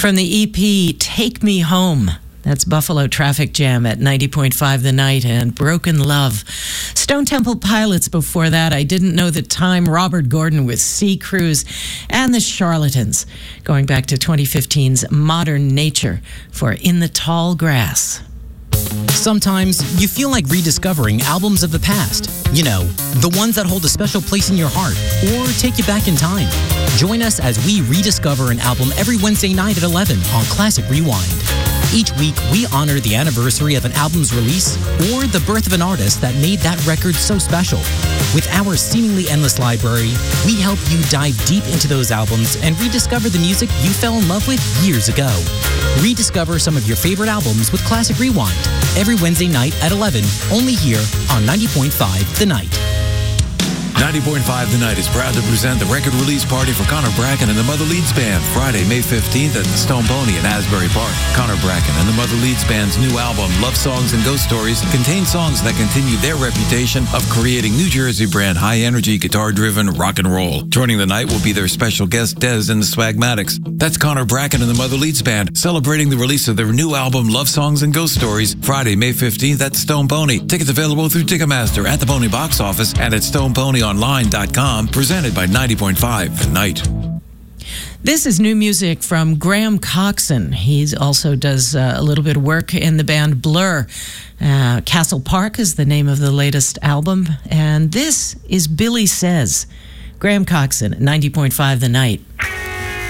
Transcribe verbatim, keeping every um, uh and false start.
From the E P, Take Me Home. That's Buffalo Traffic Jam at ninety point five The Night and Broken Love. Stone Temple Pilots before that. I Didn't Know the Time. Robert Gordon with Sea Cruise. And the Charlatans, going back to twenty fifteen's Modern Nature for In the Tall Grass. Sometimes you feel like rediscovering albums of the past. You know, the ones that hold a special place in your heart or take you back in time. Join us as we rediscover an album every Wednesday night at eleven on Classic Rewind. Each week, we honor the anniversary of an album's release or the birth of an artist that made that record so special. With our seemingly endless library, we help you dive deep into those albums and rediscover the music you fell in love with years ago. Rediscover some of your favorite albums with Classic Rewind every Wednesday night at eleven, only here on ninety point five The Night. ninety point five The Night is proud to present the record release party for Connor Bracken and the Mother Leeds Band, Friday, May fifteenth at the Stone Pony in Asbury Park. Connor Bracken and the Mother Leeds Band's new album, Love Songs and Ghost Stories, contains songs that continue their reputation of creating New Jersey brand high-energy, guitar-driven rock and roll. Joining the night will be their special guest, Dez and the Swagmatics. That's Connor Bracken and the Mother Leeds Band, celebrating the release of their new album, Love Songs and Ghost Stories, Friday, May fifteenth at the Stone Pony. Tickets available through Ticketmaster, at the Pony box office, and at Stone Pony Online dot com, presented by ninety point five The Night. This is new music from Graham Coxon. He also does uh, a little bit of work in the band Blur. Uh, Castle Park is the name of the latest album. And this is Billy Says. Graham Coxon, ninety point five The Night.